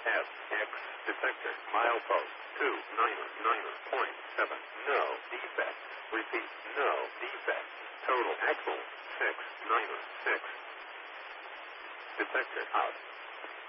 FX detector. Milepost 299.7. No defect. Repeat, no defect. Total axle 696. Detector out.